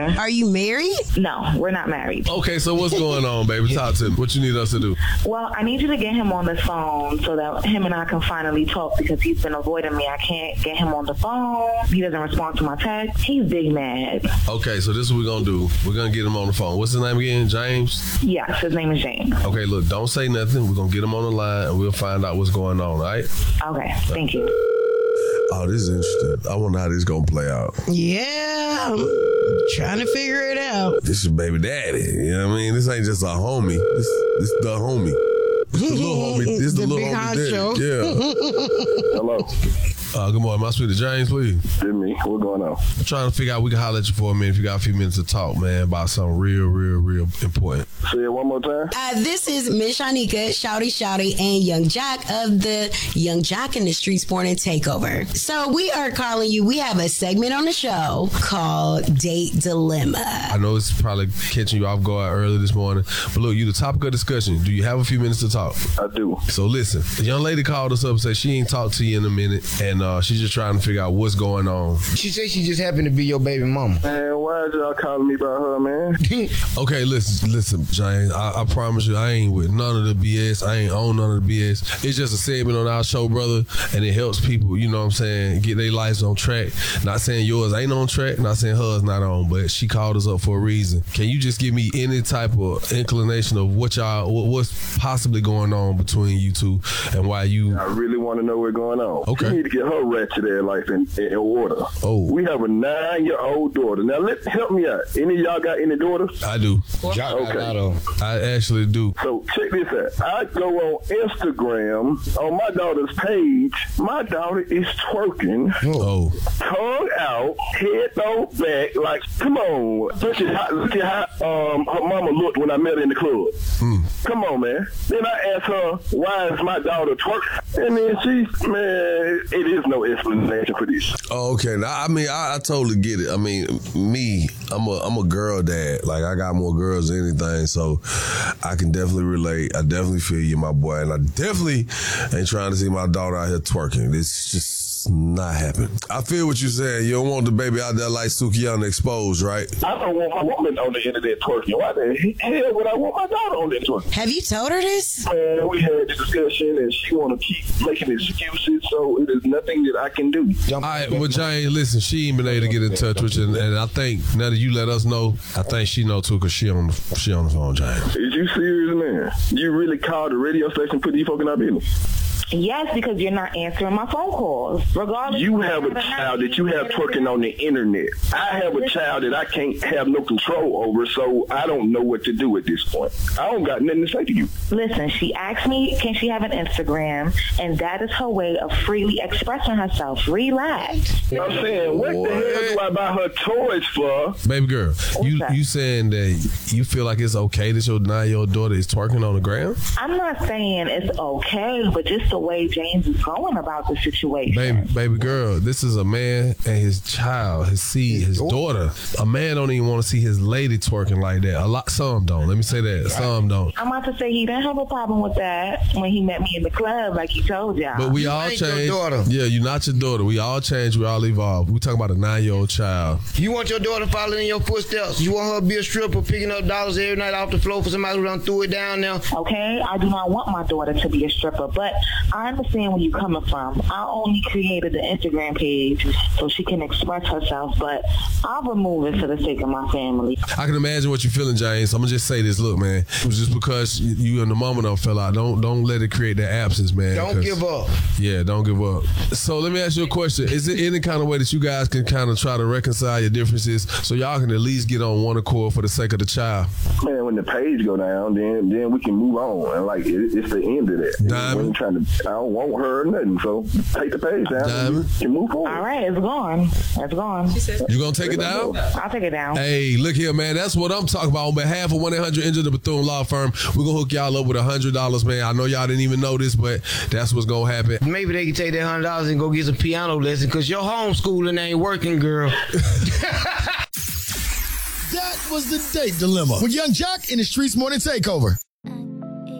sister. Are you married? No, we're not married. Okay, so what's going on, baby? Talk to me. What you need us to do? Well, I need you to get him on the phone so that him and I can finally talk because he's been avoiding me. I can't get him on the phone. He doesn't respond to my text. He's big mad. Okay, so this is what we're going to do. We're going to get him on the phone. What's his name again? James? Yes, his name is James. Okay, look, don't say nothing. We're going to get him on the line and we'll find out what's going on, all right? Okay, thank you. Oh, this is interesting. I wonder how this going to play out. Yeah, I'm trying to figure it out. This is baby daddy. You know what I mean? This ain't just a homie. This the homie. This the little homie. This the little big homie honcho. daddy. Yeah. Hello. Good morning. Am I speaking to James, please? It's me. What's going on? I'm trying to figure out we can holler at you for a minute if you got a few minutes to talk, man, about something real important. Say it one more time. This is Miss Shanika, Shouty, and Young Jock of the Young Jock in the Streets Morning Takeover. So we are calling you. We have a segment on the show called Date Dilemma. I know it's probably catching you off guard early this morning, but look, you the topic of discussion. Do you have a few minutes to talk? I do. So listen, a young lady called us up and said she ain't talked to you in a minute, and she's just trying to figure out what's going on. She said she just happened to be your baby mama. Man, why is y'all calling me about her, man? Okay, listen, James. I promise you, I ain't with none of the BS. I ain't on none of the BS. It's just a segment on our show, brother, and it helps people, you know what I'm saying, get their lives on track. Not saying yours ain't on track, not saying hers not on, but she called us up for a reason. Can you just give me any type of inclination of what's possibly going on between you two and why you... I really want to know what's going on. Okay. She need to get her ratchet ass life in order. Oh. We have a 9-year-old daughter. Now, help me out. Any of y'all got any daughters? I do. Okay. I actually do. So check this out. I go on Instagram on my daughter's page. My daughter is twerking. Oh. Tongue out, head thrown back. Like, come on. Look at how her mama looked when I met her in the club. Come on, man. Then I asked her, why is my daughter twerking? And then man, it is no explanation for this. Oh, okay. Now, I mean, I totally get it. I mean, me, I'm a girl dad. Like, I got more girls than anything, so I can definitely relate. I definitely feel you, my boy, and I definitely ain't trying to see my daughter out here twerking. It's just not happening. I feel what you're saying. You don't want the baby out there like Sukiyana exposed, right? I don't want my woman on the internet twerking. Why the hell would I want my daughter on there twerking? Have you told her this? Man, we had this discussion, and she want to keep making excuses, so it is nothing that I can do. All right, well, Jane, listen, she ain't been able to get in touch with you, and I think now that you let us know, I think she know too, because she on the phone, Jane. Is you serious, man? You really called the radio station, put these folk in our business? Yes, because you're not answering my phone calls. Regardless, you have a child that you have twerking on the internet. I have a child that I can't have no control over, so I don't know what to do at this point. I don't got nothing to say to you. Listen, she asked me, can she have an Instagram? And that is her way of freely expressing herself. Relax. I'm saying, what the hell do I buy her toys for? Baby girl, you saying that you feel like it's okay that your 9-year-old daughter is twerking on the ground? I'm not saying it's okay, but just the way James is going about the situation. Baby girl, this is a man and his child, his daughter. A man don't even want to see his lady twerking like that. Some don't. Let me say that. Some don't. I'm about to say he didn't have a problem with that when he met me in the club, like he told y'all. But we all change. Yeah, you're not your daughter. We all change. We all evolve. We talking about a 9-year-old child. You want your daughter following in your footsteps? You want her to be a stripper picking up dollars every night off the floor for somebody who done threw it down there? Okay, I do not want my daughter to be a stripper, but I understand where you're coming from. I only created the Instagram page so she can express herself, but I'll remove it for the sake of my family. I can imagine what you're feeling, James. I'm gonna just say this. Look, man, it was just because you and the mama don't fell out. Don't let it create that absence, man. Don't give up. Yeah, don't give up. So let me ask you a question. Is there any kind of way that you guys can kind of try to reconcile your differences so y'all can at least get on one accord for the sake of the child? Man, when the page go down, then we can move on. And like it's the end of that. Diamond. I don't want her or nothing, so take the page down. Diamond. And move forward. All right, it's gone. It's gone. You gonna take it down? I'll take it down. Hey, look here, man. That's what I'm talking about. On behalf of 1-800 Enter the Bethune Law Firm, we're gonna hook y'all up with $100, man. I know y'all didn't even know this, but that's what's gonna happen. Maybe they can take that $100 and go get some piano lesson, because your homeschooling ain't working, girl. That was the Date Dilemma with Young Jock in the Streets Morning Takeover.